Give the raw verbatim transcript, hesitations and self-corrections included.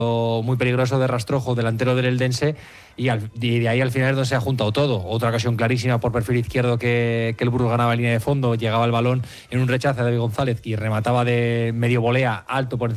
muy peligroso de Rastrojo, delantero del Eldense, y, al, y de ahí al final es donde se ha juntado todo. Otra ocasión clarísima por perfil izquierdo que, que el Burgos ganaba en línea de fondo, llegaba el balón en un rechazo de David González y remataba de medio volea alto por